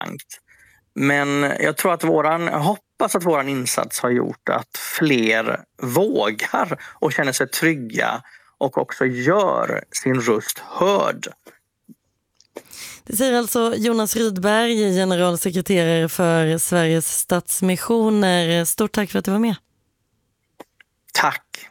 Men jag tror att hoppas att våran insats har gjort att fler vågar och känner sig trygga och också gör sin röst hörd. Det säger alltså Jonas Rydberg, generalsekreterare för Sveriges Stadsmissioner. Stort tack för att du var med. Tack.